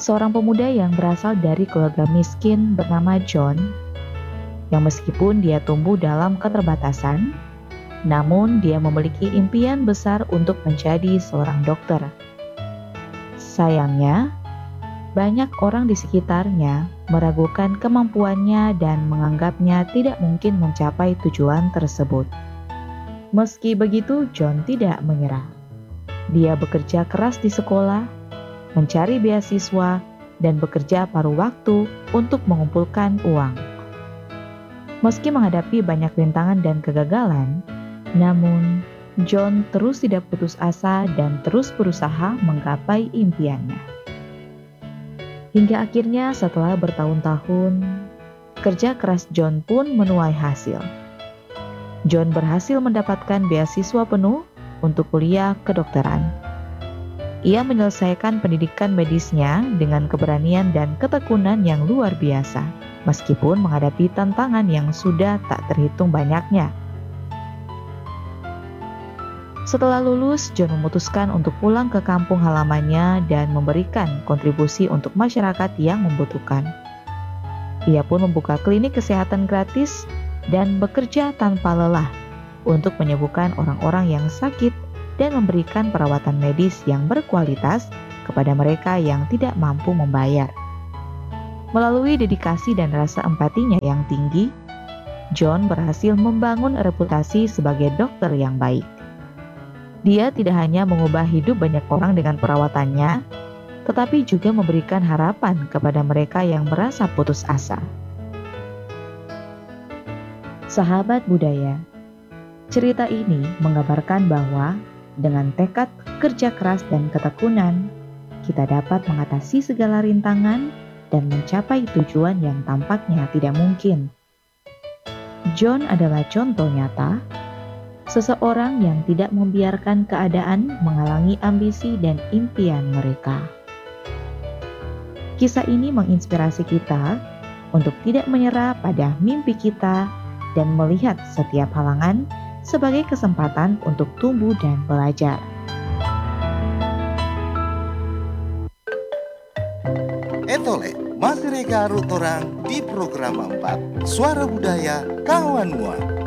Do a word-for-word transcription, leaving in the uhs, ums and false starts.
seorang pemuda yang berasal dari keluarga miskin bernama John, yang meskipun dia tumbuh dalam keterbatasan, namun dia memiliki impian besar untuk menjadi seorang dokter. Sayangnya, banyak orang di sekitarnya meragukan kemampuannya dan menganggapnya tidak mungkin mencapai tujuan tersebut. Meski begitu, John tidak menyerah. Dia bekerja keras di sekolah, mencari beasiswa, dan bekerja paruh waktu untuk mengumpulkan uang. Meski menghadapi banyak rintangan dan kegagalan, namun John terus tidak putus asa dan terus berusaha menggapai impiannya. Hingga akhirnya setelah bertahun-tahun, kerja keras John pun menuai hasil. John berhasil mendapatkan beasiswa penuh untuk kuliah kedokteran. Ia menyelesaikan pendidikan medisnya dengan keberanian dan ketekunan yang luar biasa, meskipun menghadapi tantangan yang sudah tak terhitung banyaknya. Setelah lulus, John memutuskan untuk pulang ke kampung halamannya dan memberikan kontribusi untuk masyarakat yang membutuhkan. Ia pun membuka klinik kesehatan gratis dan bekerja tanpa lelah untuk menyembuhkan orang-orang yang sakit dan memberikan perawatan medis yang berkualitas kepada mereka yang tidak mampu membayar. Melalui dedikasi dan rasa empatinya yang tinggi, John berhasil membangun reputasi sebagai dokter yang baik. Dia tidak hanya mengubah hidup banyak orang dengan perawatannya, tetapi juga memberikan harapan kepada mereka yang merasa putus asa. Sahabat budaya, cerita ini menggambarkan bahwa dengan tekad, kerja keras, dan ketekunan, kita dapat mengatasi segala rintangan dan mencapai tujuan yang tampaknya tidak mungkin. John adalah contoh nyata seseorang yang tidak membiarkan keadaan menghalangi ambisi dan impian mereka. Kisah ini menginspirasi kita untuk tidak menyerah pada mimpi kita dan melihat setiap halangan sebagai kesempatan untuk tumbuh dan belajar. Etole, materi garut orang di program empat Suara Budaya Kawan Mua.